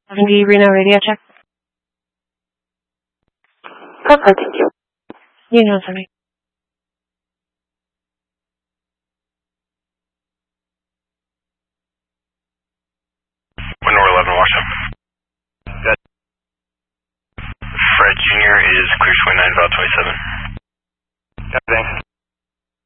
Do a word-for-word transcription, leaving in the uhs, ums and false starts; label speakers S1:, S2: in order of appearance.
S1: seventy Reno radio check.
S2: Okay, thank you.
S1: You know something.
S3: Window eleven, Washington. Fred Junior is clear twenty-nine, about twenty-seven.